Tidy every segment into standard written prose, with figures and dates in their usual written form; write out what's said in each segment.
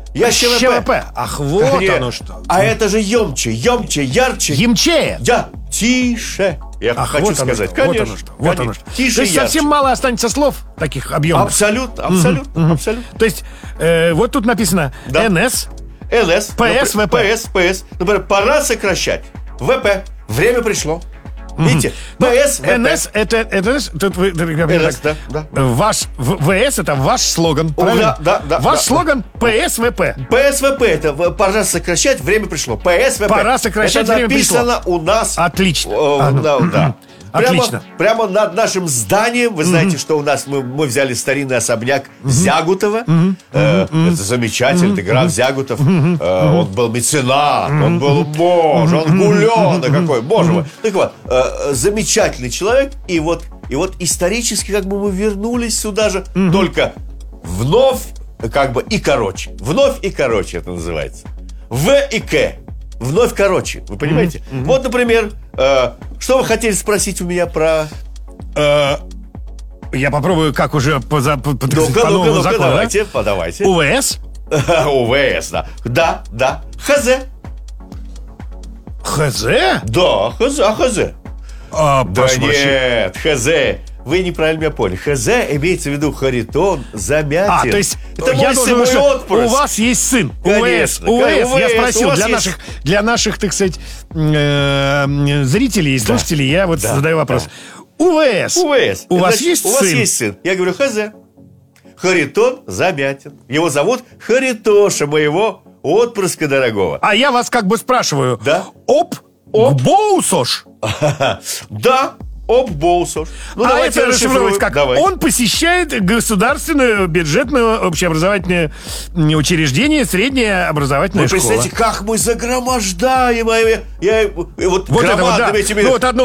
Я ЩВП. Ах, вот Нет. оно что. А это же емче, ярче. Емчее. Да, тише. Я Ах, хочу вот оно сказать, что, конечно. вот оно что, вот оно что. Тише, То есть ярче. совсем мало останется слов таких объемных. Абсолютно. То есть вот тут написано Да. НС. ЛС, ПС, ВП. ПС. Например, пора сокращать. ВП. Время пришло. Видите? ПС, ВП. НС это тут вы НС, да. ваш ВС это ваш слоган, правильно? Да. Ваш слоган ПСВП. ПСВП, это пора сокращать, время пришло. ПСВП. Пора сокращать, это время написано у нас. Отлично. Да. Отлично. Прямо над нашим зданием. Вы знаете, что у нас мы взяли старинный особняк Зягутова. Это замечательно. Это граф Зягутов. Он был меценат, он был боже, он гуленый какой, боже мой. Так вот, замечательный человек. И вот исторически как бы мы вернулись сюда же, только вновь как бы и короче. Вновь и короче это называется. В и К. Вновь короче, вы понимаете? Вот, например, что вы хотели спросить у меня про... Я попробую, как уже по новому закону. Давайте. УВС. УВС, да. Да. ХЗ. ХЗ? Да, ХЗ. Да прошу прощения. нет, ХЗ. Вы неправильно меня поняли. ХЗ имеется в виду Харитон Замятин. То есть это я мой должен мой что отпрыск. у вас есть сын. Конечно, УВС. Я спросил у вас для наших, так сказать, зрителей и слушателей. Я вот задаю вопрос. УВС. У вас есть сын? У вас есть сын. Я говорю, ХЗ. Харитон Замятин. Его зовут Харитоша, моего отпрыска дорогого. А я вас как бы спрашиваю. Да. Боусош. Да. Боусош. Это расшифровывать как? Давай. Он посещает государственное бюджетное общеобразовательное учреждение, средняя образовательная школа. Вы представляете, как мы загромождаем громадными этими...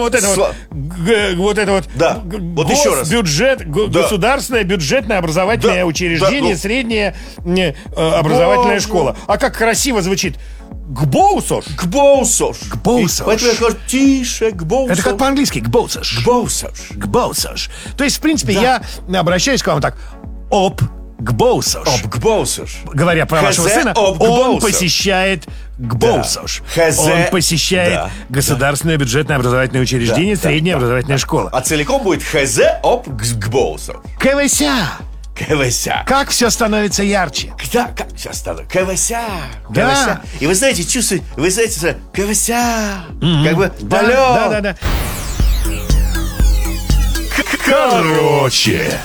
Да. Вот еще раз. Госбюджет, государственное бюджетное образовательное учреждение, средняя образовательная школа. А как красиво звучит. Гбоусош. Поэтому я говорю, тише, гбоусош. Это как по-английски. Гбоусош. То есть, в принципе, я обращаюсь к вам так. Гбоусош. Говоря про вашего сына, он посещает Гбоусош. Он посещает государственное бюджетное образовательное учреждение, средняя образовательная школа. А целиком будет ХЗ Гбоусош. КВСЯ. Как все становится ярче. Да, как сейчас становится? КВСЯ. Да. И вы знаете, КВСЯ. Как бы, Да. Короче.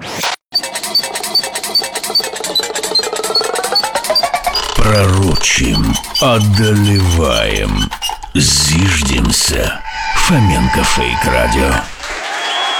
Пророчим, одолеваем, зиждемся. Фоменко Фейк Радио.